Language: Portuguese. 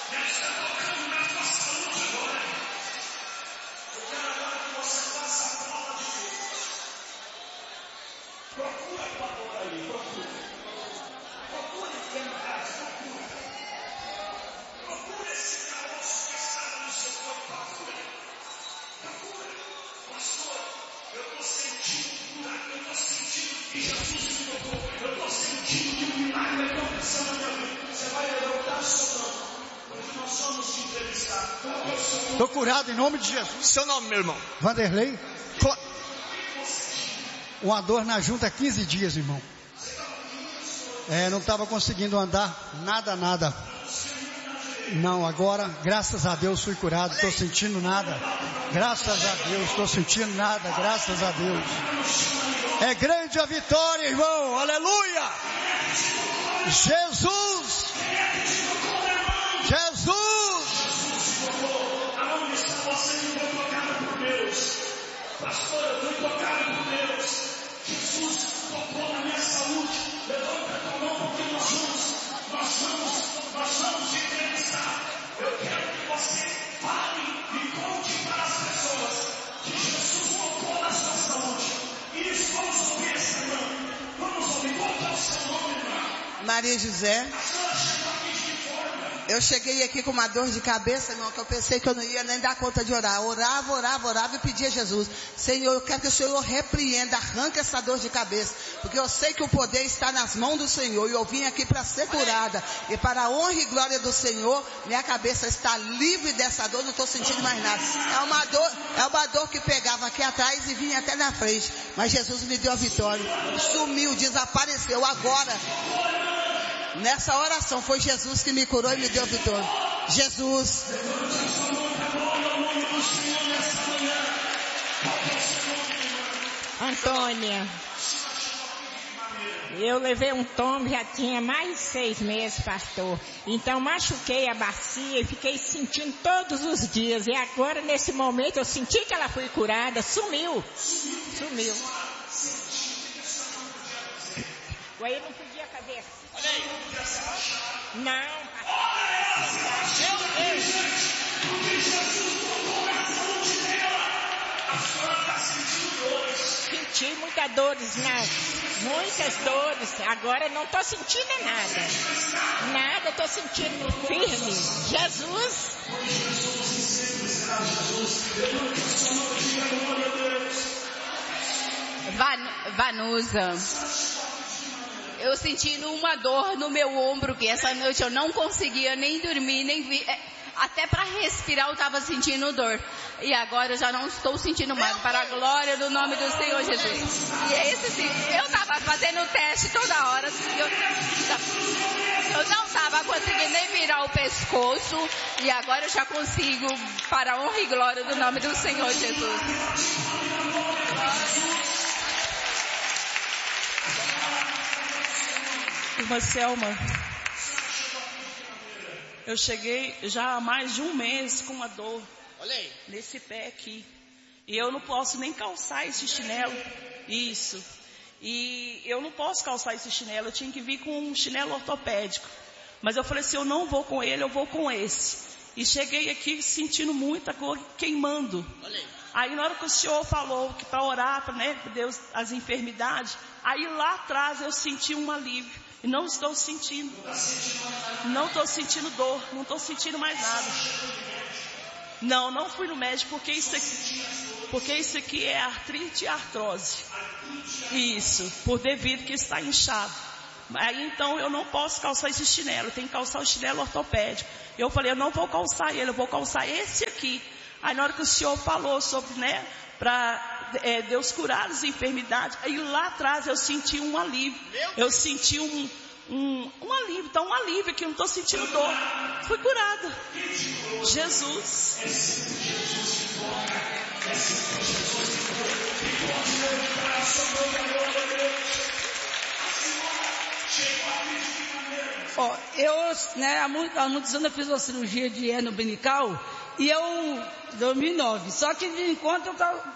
Estou curado em nome de Jesus. Seu nome, meu irmão? Vanderlei. Uma dor na junta há 15 dias, irmão. Não estava conseguindo andar. Nada. Não, agora, graças a Deus, fui curado. Estou sentindo nada. Graças a Deus, estou sentindo nada. Graças a Deus. É grande a vitória, irmão. Aleluia. Jesus. Pastor, eu fui tocado por Deus. Jesus tocou na minha saúde. Levanta a tua mão porque nós vamos entrevistar. Eu quero que você fale e conte para as pessoas que Jesus tocou na sua saúde. Isso, vamos ouvir essa irmã. Vamos ouvir. Qual é o seu nome, irmã? Maria José. Eu cheguei aqui com uma dor de cabeça, irmão, que eu pensei que eu não ia nem dar conta de orar. Orava e pedia a Jesus: Senhor, eu quero que o Senhor repreenda, arranque essa dor de cabeça, porque eu sei que o poder está nas mãos do Senhor, e eu vim aqui para ser curada, e para a honra e glória do Senhor, minha cabeça está livre dessa dor, não estou sentindo mais nada. É uma dor que pegava aqui atrás e vinha até na frente, mas Jesus me deu a vitória, sumiu, desapareceu. Agora, nessa oração, foi Jesus que me curou e me deu vitória. Jesus. Antônia. Eu levei um tombo, já tinha mais de 6 meses, pastor. Então machuquei a bacia e fiquei sentindo todos os dias. E agora, nesse momento, eu senti que ela foi curada. Sumiu. Agora eu não podia fazer assim. Olha aí. Não. Senti muitas dores, muitas dores. Agora não estou sentindo nada, estou sentindo firme. Jesus. Vanusa. Eu sentindo uma dor no meu ombro, que essa noite eu não conseguia nem dormir, até para respirar eu estava sentindo dor. E agora eu já não estou sentindo mais, para a glória do nome do Senhor Jesus. E esse sim, eu estava fazendo teste toda hora, eu não estava conseguindo nem virar o pescoço, e agora eu já consigo, para a honra e glória do nome do Senhor Jesus. Irmã Selma, eu cheguei já há mais de um mês com uma dor nesse pé aqui. E eu não posso nem calçar esse chinelo. Isso. E eu não posso calçar esse chinelo. Eu tinha que vir com um chinelo ortopédico. Mas eu falei assim, eu não vou com ele, eu vou com esse. E cheguei aqui sentindo muita cor queimando. Aí na hora que o senhor falou que para orar, para Deus, as enfermidades, aí lá atrás eu senti um alívio. E não estou sentindo. Não estou sentindo dor. Não estou sentindo mais nada. Não fui no médico porque isso aqui é artrite e artrose. Isso, por devido que está inchado. Aí então eu não posso calçar esse chinelo. Tem que calçar o chinelo ortopédico. Eu falei, eu não vou calçar ele, eu vou calçar esse aqui. Aí na hora que o senhor falou sobre, para Deus curar as enfermidades, aí lá atrás eu senti um alívio. Eu senti um alívio, então um alívio que eu não estou sentindo dor. Fui curada. Jesus. Há muitos anos eu fiz uma cirurgia de hernia umbilical e 2009. Só que de enquanto eu